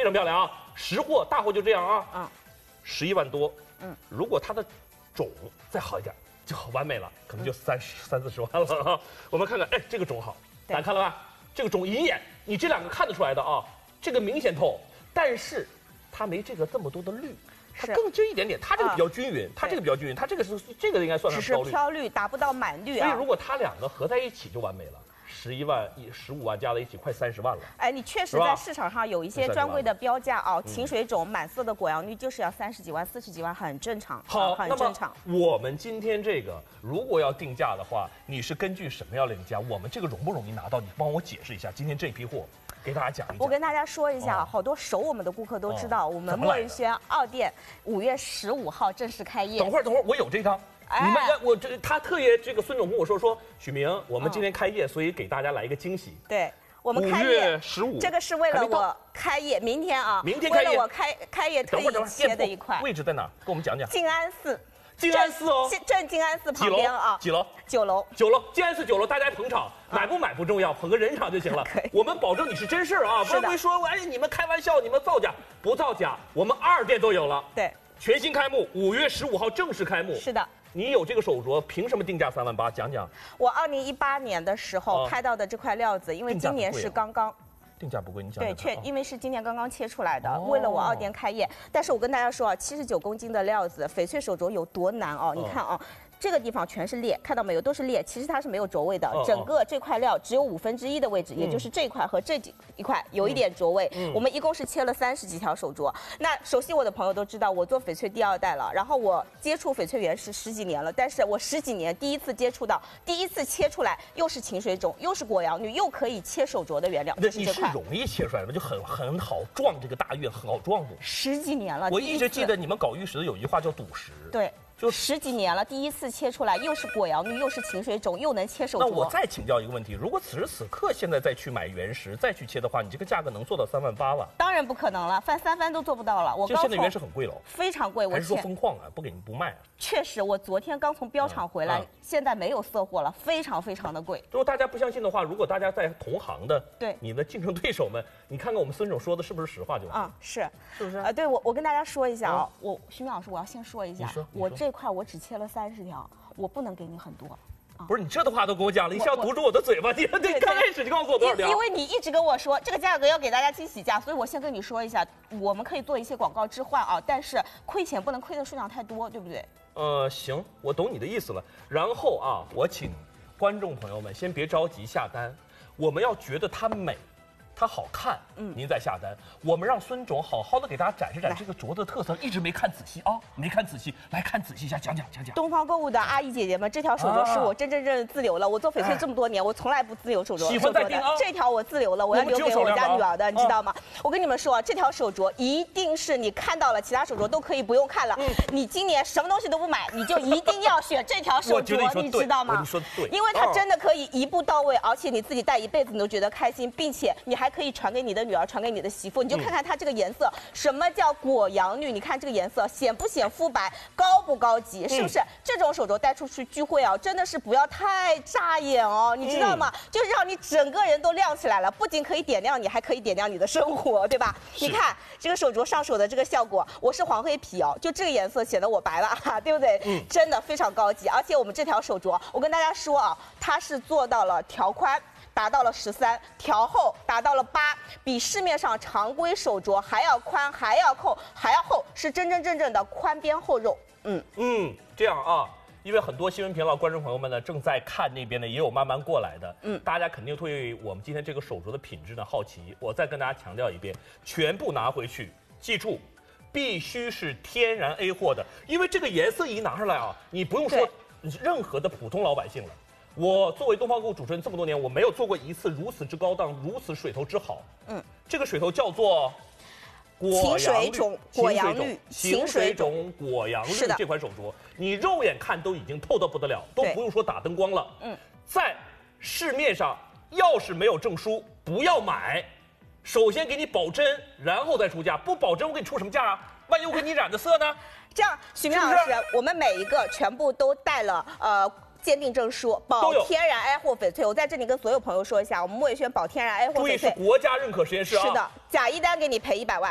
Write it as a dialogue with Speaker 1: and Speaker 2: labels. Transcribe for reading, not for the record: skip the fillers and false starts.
Speaker 1: 非常漂亮啊！实货大货就这样啊，11万多。如果它的种再好一点，就好完美了，可能就30-40万了啊。我们看看，哎，这个种好，大家看了吧？这个种一眼，你这两个看得出来的啊，这个明显透，但是它没这个这么多的绿。 它更近一点点，它这个比较均匀，它这个比较均匀，它这个应该算上
Speaker 2: 只是飘绿，达不到满绿啊。
Speaker 1: 所以如果它两个合在一起就完美了，11万、15万加在一起快30万了。
Speaker 2: 哎，你确实在市场上有一些专柜的标价啊，晴水种满色的果阳绿就是要30几万、40几万，很正常。
Speaker 1: 好，
Speaker 2: 很正常。
Speaker 1: 我们今天这个如果要定价的话，你是根据什么样的定价？我们这个容不容易拿到？你帮我解释一下，今天这批货。 给大家讲一讲，
Speaker 2: 我跟大家说一下，好多熟我们的顾客都知道，我们墨玉轩2店5月15号正式开业。
Speaker 1: 等会儿，我有这张。你们我这他特意这个孙总跟我说，许明，我们今天开业，所以给大家来一个惊喜。
Speaker 2: 对，我们开业5月15，这个是为了我开业，明天啊，
Speaker 1: 明天开业，
Speaker 2: 为了我开业特意切的一块。
Speaker 1: 位置在哪？跟我们讲讲。
Speaker 2: 静安寺。
Speaker 1: 静安寺哦，
Speaker 2: 正静安寺旁边啊，
Speaker 1: 几楼
Speaker 2: ？9楼。
Speaker 1: 9楼，静安寺9楼，大家捧场，买不买不重要，捧个人场就行了。我们保证你是真事儿啊，不会说哎你们开玩笑，你们造假，不造假，我们2店都有了。
Speaker 2: 对，
Speaker 1: 全新开幕，5月15号正式开幕。
Speaker 2: 是的。
Speaker 1: 你有这个手镯，凭什么定价3万8？讲讲。
Speaker 2: 我2018年的时候拍到的这块料子，因为今年是刚刚。
Speaker 1: 定价不贵，你讲。
Speaker 2: 对，因为是今年刚刚切出来的，为了我2店开业。但是我跟大家说啊，79公斤的料子，翡翠手镯有多难哦？你看啊。 这个地方全是裂，看到没有？都是裂，其实它是没有着位的。整个这块料只有1/5的位置，也就是这块和这一块有一点着位。我们一共是切了30几条手镯。那熟悉我的朋友都知道，我做翡翠第2代了。然后我接触翡翠原石10几年了，但是我10几年第一次接触到，第一次切出来又是晴水种，又是果阳绿，又可以切手镯的原料。
Speaker 1: 你是容易切出来的，就很好撞这个大运，很好撞的。
Speaker 2: 10几年了，
Speaker 1: 我一直记得你们搞玉石的有一句话叫赌石。
Speaker 2: 对。 就10几年了，第一次切出来，又是果阳绿，又是晴水种，又能切手镯。
Speaker 1: 那我再请教一个问题：如果此时此刻现在再去买原石，再去切的话，你这个价格能做到3万8吗？
Speaker 2: 当然不可能了，翻3番都做不到了。我
Speaker 1: 就现在原石很贵了，
Speaker 2: 非常贵。
Speaker 1: 还是说风矿啊，不卖啊？
Speaker 2: 确实，我昨天刚从标厂回来，现在没有色货了，非常的贵。
Speaker 1: 如果大家不相信的话，如果大家在同行的
Speaker 2: 对
Speaker 1: 你的竞争对手们，你看看我们孙总说的是不是实话就好？
Speaker 2: 是
Speaker 1: 不是？
Speaker 2: 对我跟大家说一下啊，徐明老师，我要先说一下，
Speaker 1: 你说
Speaker 2: 我这块我只切了30条，我不能给你很多。
Speaker 1: 不是你这的话都跟我讲了，你是要堵住我的嘴巴？你对刚开始就告诉我多少条？
Speaker 2: 因为你一直跟我说这个价格要给大家惊喜价，所以我先跟你说一下，我们可以做一些广告置换啊，但是亏钱不能亏的数量太多，对不对？
Speaker 1: 行，我懂你的意思了。然后啊，我请观众朋友们先别着急下单，我们要觉得它美。 它好看，您再下单。我们让孙总好好的给大家展示这个镯的特色，一直没看仔细啊，没看仔细，来看仔细一下，讲讲。
Speaker 2: 东方购物的阿姨姐姐们，这条手镯是我真自留了。我做翡翠这么多年，我从来不自留手镯。
Speaker 1: 喜欢再订啊！
Speaker 2: 这条我自留了，我要留给我家女儿的，你知道吗？我跟你们说，这条手镯一定是你看到了，其他手镯都可以不用看了。你今年什么东西都不买，你就一定要选这条手镯，你知道吗？
Speaker 1: 你说对，
Speaker 2: 因为它真的可以一步到位，而且你自己戴一辈子你都觉得开心，并且你还可以传给你的女儿，传给你的媳妇。你就看看它这个颜色，什么叫果阳绿？你看这个颜色显不显肤白，高不高级？是不是？这种手镯戴出去聚会啊，真的是不要太扎眼哦，你知道吗？就是让你整个人都亮起来了，不仅可以点亮你，还可以点亮你的生活，对吧？你看这个手镯上手的这个效果，我是黄黑皮哦，就这个颜色显得我白了哈，对不对？真的非常高级。而且我们这条手镯，我跟大家说啊，它是做到了调宽。达到了13，调厚达到了8，比市面上常规手镯还要宽，还要厚，还要厚，是真正的宽边厚肉。
Speaker 1: 这样啊，因为很多新闻频道观众朋友们呢正在看那边呢，也有慢慢过来的，大家肯定对我们今天这个手镯的品质呢好奇。我再跟大家强调一遍，全部拿回去，记住。必须是天然 A 货的，因为这个颜色一拿上来啊，你不用说任何的普通老百姓了。我作为东方购物主持人这么多年，我没有做过一次如此之高档、如此水头之好。这个水头叫做
Speaker 2: 晴水种果阳绿，
Speaker 1: 晴水种果阳绿这款手镯，你肉眼看都已经透得不得了，都不用说打灯光了。在市面上要是没有证书，不要买。首先给你保真，然后再出价。不保真，我给你出什么价啊？万一我给你染的色呢？
Speaker 2: 这样，许明老师，我们每一个全部都带了鉴定证书，保天然 A 货翡翠。我在这里跟所有朋友说一下，我们墨玉轩保天然 A 货翡翠，
Speaker 1: 注意是国家认可实验室啊。
Speaker 2: 是的，假一单给你赔100万。